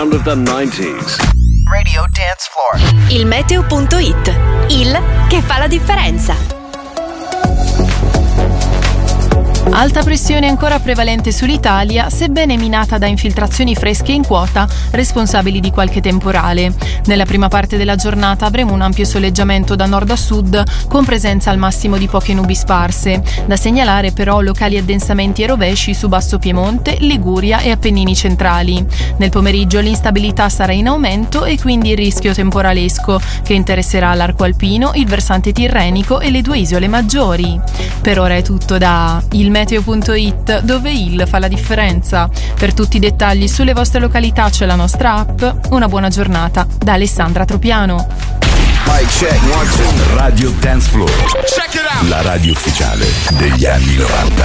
Of the 90s. Radio Dance Floor. Il meteo.it, il che fa la differenza. Alta pressione ancora prevalente sull'Italia, sebbene minata da infiltrazioni fresche in quota, responsabili di qualche temporale. Nella prima parte della giornata avremo un ampio soleggiamento da nord a sud, con presenza al massimo di poche nubi sparse. Da segnalare però locali addensamenti e rovesci su Basso Piemonte, Liguria e Appennini centrali. Nel pomeriggio l'instabilità sarà in aumento e quindi il rischio temporalesco, che interesserà l'arco alpino, il versante tirrenico e le due isole maggiori. Per ora è tutto da ilmeteo.it, dove il fa la differenza. Per tutti i dettagli sulle vostre località c'è la nostra app. Una buona giornata da Alessandra Tropiano. Radio Dance Floor, la radio ufficiale degli anni 90.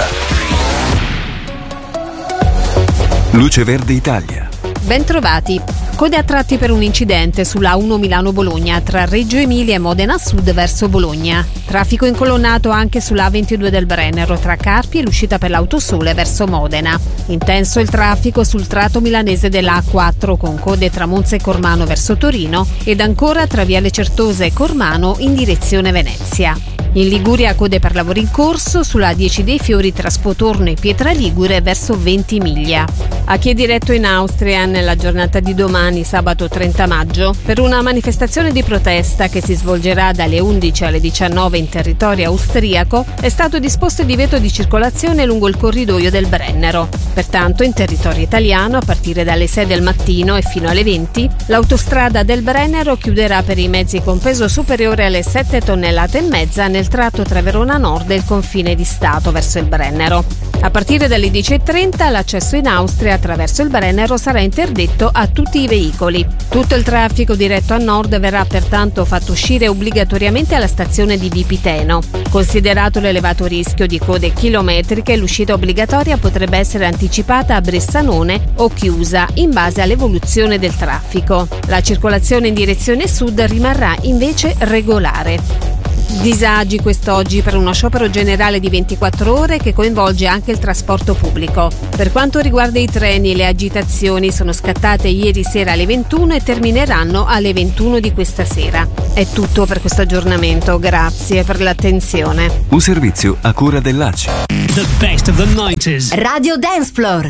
Luce Verde Italia. Bentrovati. Code a tratti per un incidente sulla A1 Milano-Bologna tra Reggio Emilia e Modena Sud verso Bologna. Traffico incolonnato anche sulla A22 del Brennero tra Carpi e l'uscita per l'Autosole verso Modena. Intenso il traffico sul tratto milanese della A4 con code tra Monza e Cormano verso Torino ed ancora tra Viale Certosa e Cormano in direzione Venezia. In Liguria code per lavori in corso sulla A10 dei Fiori tra Spotorno e Pietra Ligure verso Ventimiglia. A chi è diretto in Austria nella giornata di domani, sabato 30 maggio, per una manifestazione di protesta che si svolgerà dalle 11 alle 19 in territorio austriaco, è stato disposto il divieto di circolazione lungo il corridoio del Brennero. Pertanto, in territorio italiano, a partire dalle 6 del mattino e fino alle 20, l'autostrada del Brennero chiuderà per i mezzi con peso superiore alle 7 tonnellate e mezza nel tratto tra Verona Nord e il confine di Stato verso il Brennero. A partire dalle 10.30 l'accesso in Austria attraverso il Brennero sarà interdetto a tutti i veicoli. Tutto il traffico diretto a nord verrà pertanto fatto uscire obbligatoriamente alla stazione di Vipiteno. Considerato l'elevato rischio di code chilometriche, l'uscita obbligatoria potrebbe essere anticipata a Bressanone o chiusa in base all'evoluzione del traffico. La circolazione in direzione sud rimarrà invece regolare. Disagi quest'oggi per uno sciopero generale di 24 ore che coinvolge anche il trasporto pubblico. Per quanto riguarda i treni, le agitazioni sono scattate ieri sera alle 21 e termineranno alle 21 di questa sera. È tutto per questo aggiornamento, grazie per l'attenzione. Un servizio a cura dell'ACI. The best of the 90s. Radio Dance Floor.